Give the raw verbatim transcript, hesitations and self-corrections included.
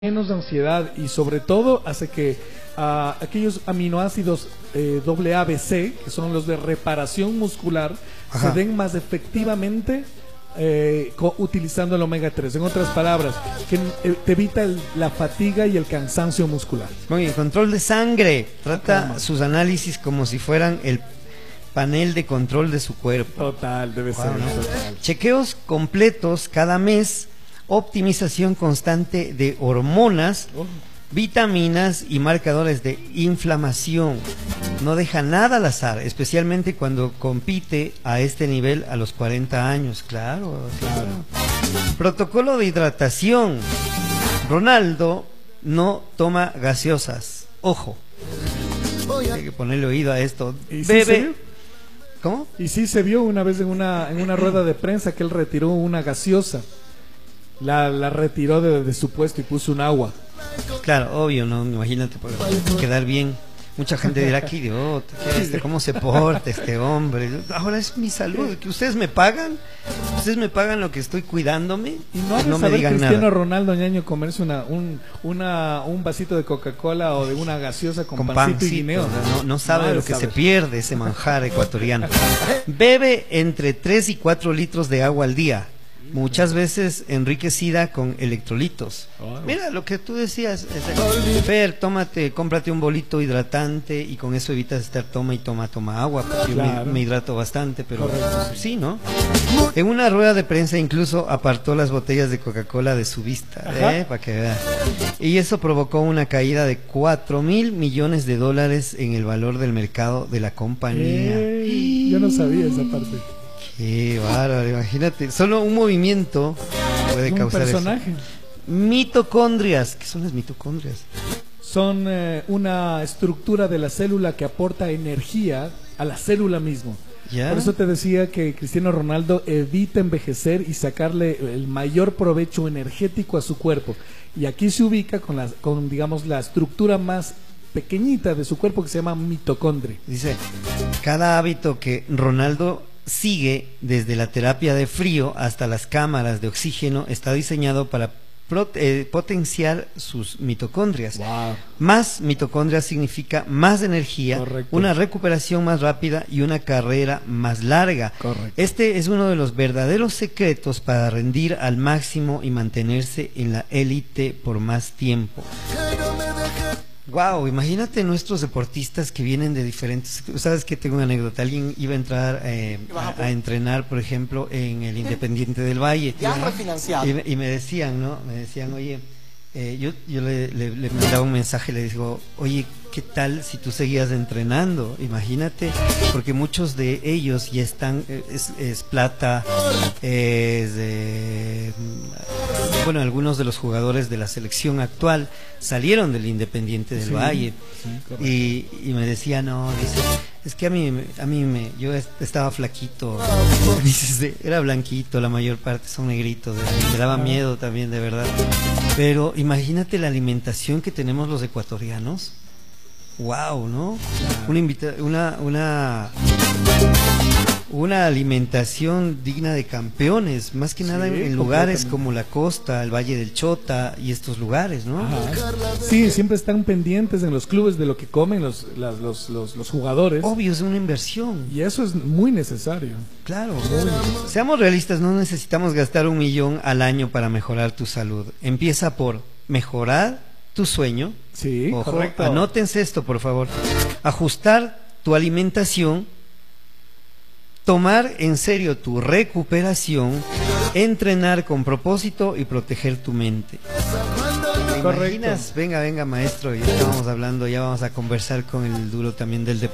menos ansiedad y sobre todo hace que uh, aquellos aminoácidos eh, doble A, B, C, que son los de reparación muscular, Ajá. se den más efectivamente eh, utilizando el omega tres. En otras palabras, que eh, te evita el, la fatiga y el cansancio muscular. Muy bien, control de sangre. Trata sus análisis como si fueran el panel de control de su cuerpo. Total, debe wow, ser. ¿no? Total. Chequeos completos cada mes. Optimización constante de hormonas, oh. vitaminas y marcadores de inflamación. No deja nada al azar, especialmente cuando compite a este nivel a los cuarenta años. Claro, claro. Protocolo de hidratación. Ronaldo no toma gaseosas. Ojo. Hay que ponerle oído a esto. ¿Y sí Bebe. ¿Cómo? Y sí se vio una vez en una, en una rueda de prensa que él retiró una gaseosa. La, la retiró de, de su puesto y puso un agua. Claro, obvio, no, imagínate, para quedar bien. Mucha gente dirá, qué idiota, ¿qué este, cómo se porta este hombre. Ahora es mi salud, que ustedes me pagan, ustedes me pagan lo que estoy cuidándome. Y no, no me digan Cristiano nada. Ronaldo ñaño comerse una, un, una, un vasito de Coca-Cola o de una gaseosa con, con pancito, pancito y guineo. No, no sabe no lo que saber. se pierde ese manjar ecuatoriano. Bebe entre tres y cuatro litros de agua al día. Muchas veces enriquecida con electrolitos. Oh. Mira lo que tú decías, Fer, tómate, cómprate un bolito hidratante y con eso evitas estar toma y toma, toma agua, porque claro. yo me, me hidrato bastante, pero Correcto. sí, ¿no? En una rueda de prensa incluso apartó las botellas de Coca-Cola de su vista, ¿eh? Para que vean. Y eso provocó una caída de cuatro mil millones de dólares en el valor del mercado de la compañía. Hey, yo no sabía esa parte. Qué bárbaro, imagínate, solo un movimiento puede un causar personaje. eso. Mitocondrias, ¿qué son las mitocondrias? Son eh, una estructura de la célula que aporta energía a la célula mismo. ¿Ya? Por eso te decía que Cristiano Ronaldo evita envejecer y sacarle el mayor provecho energético a su cuerpo. Y aquí se ubica con, la, con digamos, la estructura más pequeñita de su cuerpo que se llama mitocondria. Dice, cada hábito que Ronaldo sigue, desde la terapia de frío hasta las cámaras de oxígeno, está diseñado para eh, potenciar sus mitocondrias. Wow. Más mitocondrias significa más energía, Correcto. una recuperación más rápida y una carrera más larga. Correcto. Este es uno de los verdaderos secretos para rendir al máximo y mantenerse en la élite por más tiempo. Wow, imagínate nuestros deportistas que vienen de diferentes. Sabes que tengo una anécdota. Alguien iba a entrar eh, a, a entrenar, por ejemplo, en el Independiente del Valle. Ya refinanciado. Y, y me decían, ¿no? Me decían, oye, eh, yo, yo le, le, le mandaba un mensaje, le digo, oye, ¿qué tal si tú seguías entrenando? Imagínate, porque muchos de ellos ya están, es, es plata, es de, bueno, algunos de los jugadores de la selección actual salieron del Independiente del sí, Valle sí, y, y me decía, no, dice, es que a mí, a mí me, yo estaba flaquito, dices, era blanquito, la mayor parte son negritos, me daba miedo también, de verdad. Pero imagínate la alimentación que tenemos los ecuatorianos. Wow, ¿no? Claro. Una, invita una, una, una alimentación digna de campeones, más que sí, nada en, en lugares como la costa, el Valle del Chota y estos lugares, ¿no? Ajá. Sí, siempre están pendientes en los clubes de lo que comen los, las, los, los, los jugadores. Obvio, es una inversión. Y eso es muy necesario. Claro. Muy. Seamos realistas, no necesitamos gastar un millón al año para mejorar tu salud. Empieza por mejorar tu sueño. Sí, Ojo, correcto. Anótense esto, por favor. Ajustar tu alimentación, tomar en serio tu recuperación, entrenar con propósito y proteger tu mente. ¿Te Correcto. imaginas? Venga, venga, maestro, ya estábamos hablando, ya vamos a conversar con el duro también del deporte.